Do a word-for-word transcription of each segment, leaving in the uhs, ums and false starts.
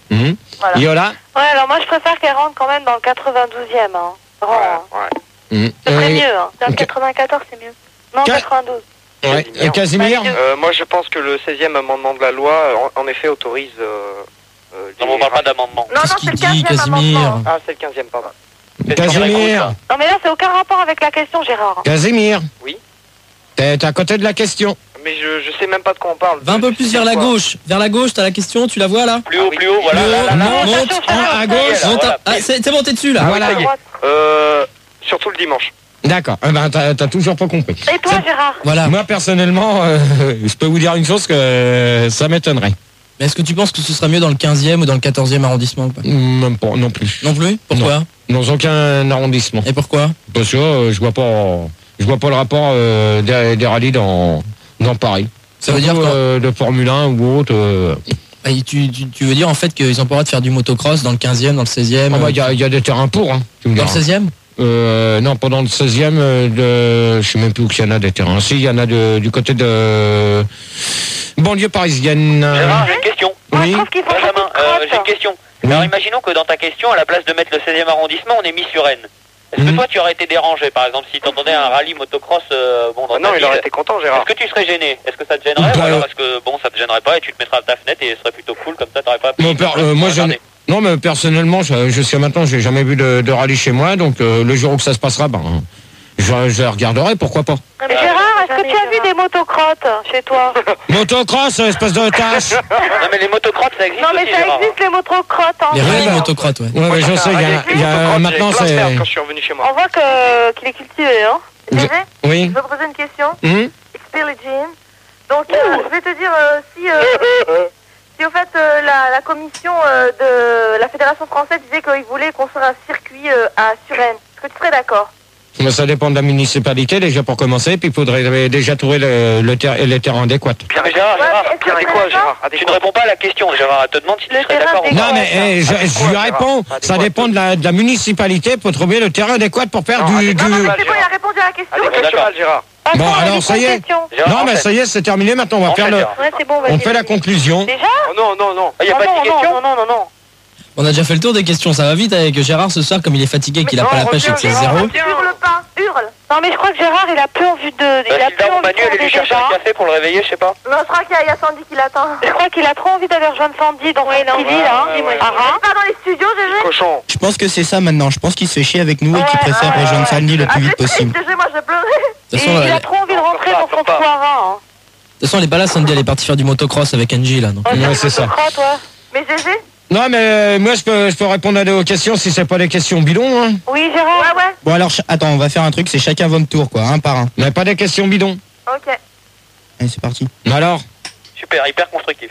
Mmh. Voilà. Yola. Ouais, alors moi je préfère qu'elle rentre quand même dans le quatre-vingt-douzième. Hein. Grand, hein. Mmh. Ce serait Euh, mieux. Hein. Dans le ok. quatre-vingt-quatorze, c'est mieux. Non, Qua- quatre-vingt-douze. Ouais. Euh, Casimir. Euh, moi, je pense que le seizième amendement de la loi, en, en effet, autorise. Euh, euh, Non, mais on parle pas d'amendement. Non, Qu'est-ce non, c'est qu'il le dit, quinzième Casimir? amendement. Ah, c'est le quinzième, pardon. Casimir. Non, mais là, c'est aucun rapport avec la question, Gérard. Casimir. Oui. T'es t'es à côté de la question. Mais je, je sais même pas de quoi on parle. Va un peu Je plus sais vers la quoi. gauche. Vers la gauche, t'as la question, tu la vois là? Plus haut, plus haut, voilà. Plus Là, haut, là, là, monte, là. monte, attention, en- à attention. gauche. monte, Voilà. ah, c'est c'est bon, t'es dessus là. Voilà. Ça y est. Euh, surtout le dimanche. D'accord. Eh ben, t'as t'as toujours pas compris. Et toi, Gérard? Voilà. Moi, personnellement, euh, je peux vous dire une chose que euh, ça m'étonnerait. Mais est-ce que tu penses que ce serait mieux dans le quinzième ou dans le quatorzième arrondissement ou pas? Même pas, non plus. Non plus? Pourquoi? Dans aucun arrondissement. Et pourquoi? Parce que euh, je vois pas, je vois pas le rapport euh, des, des rallyes dans dans Paris. Ça veut Surtout, dire quoi? euh, de Formule un ou autre. Euh, Ah, tu, tu, tu veux dire en fait qu'ils ont pas le droit de faire du motocross dans le quinzième, dans le seizième? ah bah, euh, il y a, il y a des terrains pour. Hein, tu me Dans le diras. seizième? Euh, non, pas dans le seizième. Euh, de, je sais même plus où il y en a des terrains. Si, il y en a de, du côté de banlieue parisienne. Gérard, j'ai une question. Moi, Oui. je trouve qu'il faut Benjamin, beaucoup de euh, crottes. j'ai une question. Oui. Alors imaginons que dans ta question, à la place de mettre le seizième arrondissement, on est mis sur Rennes. Est-ce que Mhm. toi tu aurais été dérangé, par exemple, si t'entendais un rallye motocross euh, bon, dans Ah non, ta il aurait ville? été content, Gérard. Est-ce que tu serais gêné? Est-ce que ça te gênerait? Bah, Ou alors euh, est-ce que bon, ça te gênerait pas et tu te mettras à ta fenêtre et ce serait plutôt cool comme ça, t'aurais pas. Mon père, euh, moi, je, Regardez. non, mais personnellement, je- jusqu'à maintenant, j'ai jamais vu de, de rallye chez moi, donc euh, le jour où ça se passera, ben, je, je regarderai, pourquoi pas. Mais Gérard, est-ce que tu as vu des motocrottes chez toi? Motocross, espèce de tache. Non mais les motocross ça existe Non, mais aussi, ça Gérard. existe les motocrottes. Hein. Les rallyes bah, motocross, ouais. Ouais, ouais, je sais, il y a, il y a- maintenant c'est. c'est. Quand je suis revenu chez moi. On voit que qu'il est cultivé, hein. Je- Gégé, Oui. je vais te poser une question. Hum Billie Jean. Donc, euh, je vais te dire euh, si, euh, si au fait euh, la, la commission euh, de la Fédération française disait qu'ils voulaient construire un circuit euh, à Suresnes. Est-ce que tu serais d'accord? Mais ça dépend de la municipalité déjà pour commencer, puis il faudrait déjà trouver le, le ter- les terrains adéquats. Pierre, Mais Gérard, Ouais, Gérard, mais est-ce que Pierre, tu et quoi, serais Gérard? tu ne réponds pas à la question, Gérard. Elle te demande si tu Le serais terrain d'accord ou des- pas. Non mais eh, je, je lui réponds, ça dépend de la, de la municipalité pour trouver le terrain adéquat pour faire Non, du... du... Non, non, mais Gérard. c'est bon, il a répondu à la question. Allez, fais cheval, Gérard. Attends, Bon, on a alors, dit ça une y est. question. Gérard, Non mais enchaîne. ça y est, c'est terminé, maintenant on va Enchaîne, faire le... Gérard. Ouais, c'est bon, vas-y. On fait la conclusion. Déjà? Oh non, non, non. Il n'y a Ah pas non, de question. non, non, non, non. On a déjà fait le tour des questions, ça va vite avec Gérard ce soir, comme il est fatigué, qu'il a Mais pas non, la pêche et que c'est reviens, zéro. Gérard. Hurle pas, hurle. Non, mais je crois que Gérard, il a plus envie de... Il a plus Mathilda ou envie Manu, de faire allez lui des chercher un débats. café pour le réveiller, je sais pas. Non, je crois qu'il y, a- il y a Sandy qui l'attend. Je crois qu'il a trop envie d'aller rejoindre Sandy dans ouais, son petit lit, là. ouais, ouais. Ah, rentre pas dans les studios, Gégé. Cochon. Je pense que c'est ça maintenant. Je pense qu'il se fait chier avec nous et qu'il Ouais, préfère ouais, rejoindre ouais. Sandy le Ah, plus vite c'est triste, possible. Gégé, moi, je pleurais. De toute Et façon, il elle- a trop envie de rentrer pleure dans pas, son pleure pas. soir, hein. De toute façon, elle est pas là, Sandy, elle est partie faire du motocross avec Angie là. Donc. Oh, Ouais, c'est ça. crotte, ouais. Mais Gégé? Non mais euh, moi je peux, je peux répondre à des questions si c'est pas des questions bidons. Hein. Oui, Gérard? Ouais, ouais. Bon alors, ch- attends, on va faire un truc, c'est chacun votre tour, quoi, un par un. Mais pas des questions bidons. Ok. Allez, c'est parti. Alors Super, hyper constructif.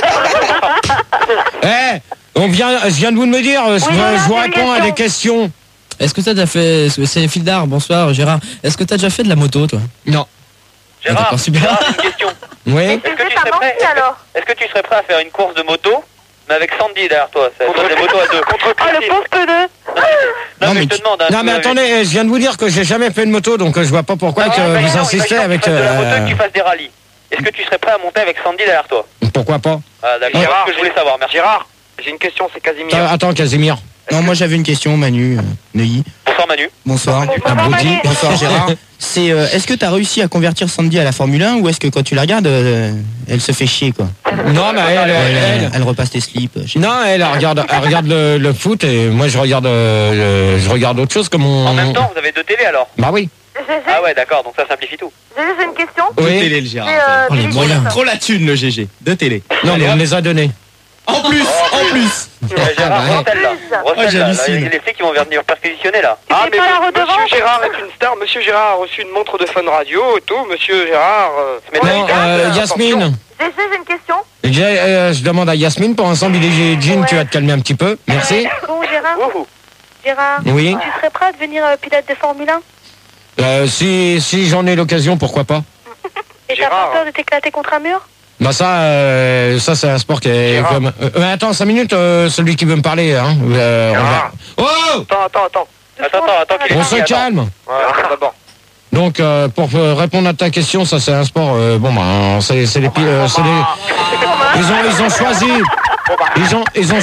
Eh, on vient, je viens de vous me dire, je, Oui, je voilà, vous c'est réponds une à des question. questions. Est-ce que t'as déjà fait. C'est Fildar, bonsoir Gérard. Est-ce que t'as déjà fait de la moto toi? Non. Gérard, d'accord, super. Gérard, j'ai une question. Oui. Et Est-ce que Gégé, tu t'as serais prêt menti, alors? Est-ce que tu serais prêt à faire une course de moto, mais avec Sandy derrière toi? Ça Contre des motos à deux. Contre Oh, le Christine. pauvre peuneux. Non, Non, mais mais je te tu- demande. hein, Non tu mais m'avais- attendez, je viens de vous dire que j'ai jamais fait de moto, donc euh, je vois pas pourquoi Ah, que imaginons- vous insistez imaginons avec. que tu fasses de la moto et que euh, tu fasses des rallyes. Est-ce que tu serais prêt à monter avec Sandy derrière toi? Pourquoi pas? Ah d'accord, c'est Gérard, ce que je voulais savoir, merci. Gérard, j'ai une question, c'est Casimir. Attends, attends, Casimir. Non, moi j'avais une question, Manu, euh, Neuilly. Bonsoir Manu. Bonsoir. Bonsoir, Abruti. Manu. Bonsoir Gérard. C'est, euh, est-ce que t'as réussi à convertir Sandy à la Formule un ou est-ce que quand tu la regardes, euh, elle se fait chier, quoi? Non mais elle, Elle, elle, elle, elle repasse tes slips. je sais non elle regarde, elle regarde le, le foot et moi je regarde, euh, le- je regarde autre chose que mon. En même temps, vous avez deux télés alors? Bah oui. Gégé, Ah ouais, d'accord, donc ça simplifie tout. Gégé, j'ai une question. Deux Oui. télé le C'est Gérard. euh, Oh, les Billie moyens. Jean. Trop la thune le G G. Deux télé. Non mais on me les a donnés. En plus, en plus. Ouais, Gérard, ouais. recèle là. Oh, Recèle là. Là, j'hallucine. il y a les flics qui vont venir perquisitionner là. Tu Ah, fais mais pas la Monsieur redevance? Gérard est une star. Monsieur Gérard a reçu une montre de Fun Radio et tout. Monsieur Gérard. euh, Mais ouais, Non, il a- euh, attention. Yasmine. Gégé, j'ai une question. J'ai, euh, je demande à Yasmine pour un sang Billie Jean, Ouais. tu vas te calmer un petit peu. Merci. Bon, Gérard. Wouhou. Gérard. Oui. Tu serais prêt à devenir euh, pilote de Formule un? Euh, si si j'en ai l'occasion, pourquoi pas. Et t'as Gérard. pas peur de t'éclater contre un mur? Bah ça, euh, ça c'est un sport qui est Gérard. comme. Euh, euh, attends, cinq minutes, euh, celui qui veut me parler. Hein. Euh, on va- Gérard. Oh, Attends, attends, attends. Attends, attends, attends, qu'il est on se parti, attends. calme. Ouais, attends d'abord. Donc euh, pour euh, répondre à ta question, ça c'est un sport. euh, bon bah c'est c'est les pi- euh, c'est les. Ils ont ils ont choisi. Ils ont ils ont